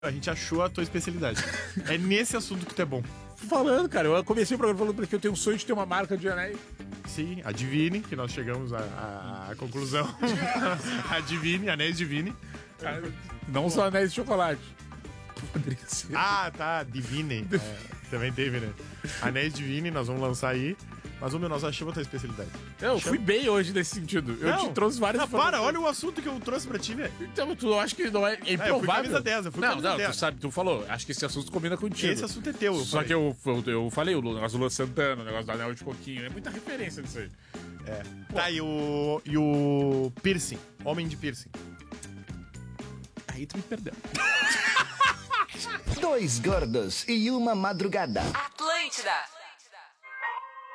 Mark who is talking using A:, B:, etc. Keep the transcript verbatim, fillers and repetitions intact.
A: A gente achou a tua especialidade. É nesse assunto que tu é bom.
B: Falando, cara, eu comecei o programa falando porque eu tenho um sonho de ter uma marca de anéis.
A: Sim, adivine, que nós chegamos à, à- à conclusão. Adivine, anéis divine.
B: Não só anéis de chocolate. Poderia ser.
A: Ah, tá, divine. É, também teve, né? Anéis divine, nós vamos lançar aí. Mas, ô meu, nós achamos a tua especialidade.
B: Eu fui bem hoje nesse sentido. Eu
A: Não,
B: te trouxe várias
A: não, para, olha o assunto que eu trouxe pra ti, velho.
B: Então, tu acha que não é, é
A: eu fui
B: improvável?
A: camisa dez, eu fui
B: não,
A: camisa
B: não,
A: dez.
B: tu sabe, tu falou. Acho que esse assunto combina contigo.
A: Esse assunto é teu. eu
B: Só
A: falei.
B: que eu, eu, eu falei, o negócio do Luan Santana, o negócio do anel de coquinho. É muita referência disso aí.
A: É. Tá, e o, e o piercing. Homem de piercing.
B: Aí tu me perdeu.
C: Dois gordos e uma madrugada.
D: Atlântida.